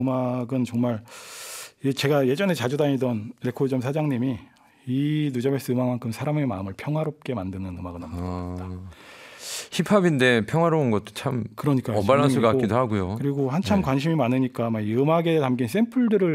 음악은 정말 제가 예전에 자주 다니던 레코드점 사장님이 이 누자베스 음악만큼 사람의 마음을 평화롭게 만드는 음악은 없는 것 같다. 힙합인데 평화로운 것도 참 그러니까 어밸런스 같기도 하고요. 그리고 한참 네. 관심이 많으니까 막 이 음악에 담긴 샘플들을